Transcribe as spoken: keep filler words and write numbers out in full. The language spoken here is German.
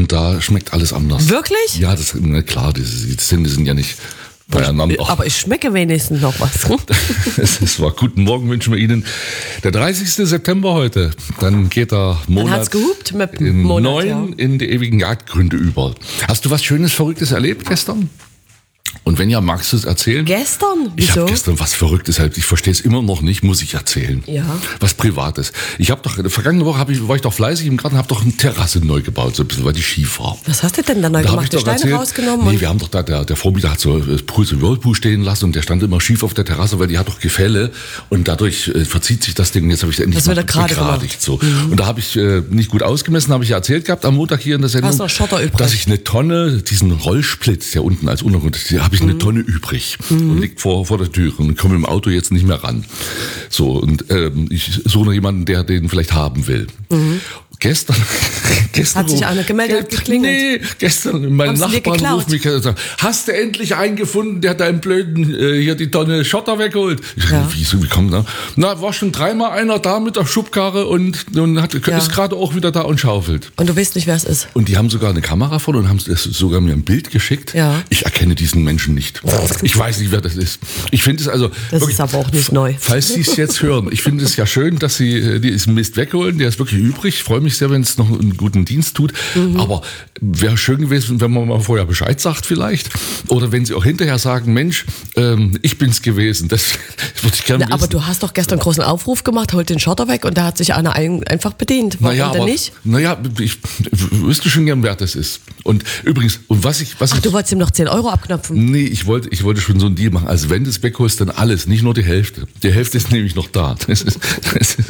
und da schmeckt alles anders. Wirklich? Ja, das na klar, die, die Zähne sind ja nicht beieinander. Aber ich schmecke wenigstens noch was. Es war guten Morgen, wünschen wir Ihnen. Der dreißigsten September heute, dann geht der Monat Dann hat's gehupt mit dem in Monat, neun ja. in die ewigen Jagdgründe über. Hast du was Schönes, Verrücktes erlebt gestern? Und wenn ja, magst du es erzählen? Gestern? Ich Wieso? habe gestern was Verrücktes, halt, ich verstehe es immer noch nicht, muss ich erzählen. Ja. Was Privates. Ich habe doch, vergangene Woche hab ich, war ich doch fleißig im Garten, habe doch eine Terrasse neu gebaut, so ein bisschen, weil die schief war. Was hast du denn da neu Da hab ich gemacht? Die doch Steine erzählt, rausgenommen? Nee, und wir haben doch da, der, der Vormieter hat so das Pulse Whirlpool stehen lassen und der stand immer schief auf der Terrasse, weil die hat doch Gefälle und dadurch äh, verzieht sich das Ding. Jetzt habe ich endlich Das wird mal er gerade begradigt, so. Mhm. Und da habe ich äh, nicht gut ausgemessen, habe ich ja erzählt gehabt am Montag hier in der Sendung, Hast noch Schotter übrig? dass ich eine Tonne, diesen Rollsplit, der unten als Untergrund, da habe ich eine Tonne übrig und liegt vor, vor der Tür und komme im Auto jetzt nicht mehr ran. So, und ähm, ich suche noch jemanden, der den vielleicht haben will. Mhm. Gestern, gestern. Hat sich einer gemeldet, ge- geklingelt? Nee, gestern, mein Haben sie dir Nachbarn geklaut? ruft mich und sagt, hast du endlich einen gefunden, der deinen blöden, äh, hier die Tonne Schotter wegholt? Ich Ja. sag, wieso, wie kommt das? Na, war schon dreimal einer da mit der Schubkarre und, und hat, Ja. ist gerade auch wieder da und schaufelt. Und du weißt nicht, wer es ist. Und die haben sogar eine Kamera von und haben es sogar mir ein Bild geschickt. Ja. Ich erkenne diesen Menschen nicht. Ich weiß nicht, wer das ist. Ich finde es also. Das wirklich, ist aber auch nicht neu. Falls Sie es jetzt hören, ich finde es ja schön, dass Sie äh, diesen Mist wegholen. Der ist wirklich übrig. Ich freue mich sehr, wenn es noch einen guten Dienst tut. Mhm. Aber wäre schön gewesen, wenn man mal vorher Bescheid sagt vielleicht. Oder wenn Sie auch hinterher sagen, Mensch, ähm, ich bin's gewesen. Das, das würde ich gerne Na, wissen. aber du hast doch gestern einen großen Aufruf gemacht, holt den Schotter weg und da hat sich einer ein, einfach bedient. Warum Naja, denn aber, nicht? naja, ich wüsste schon gern, wer das ist. Und übrigens, und was ich, was Ach, ich, du wolltest ihm noch zehn Euro abknöpfen. nee, ich wollte, ich wollte schon so einen Deal machen. Also wenn du es wegholst, dann alles, nicht nur die Hälfte. Die Hälfte ist nämlich noch da. Das ist, das ist,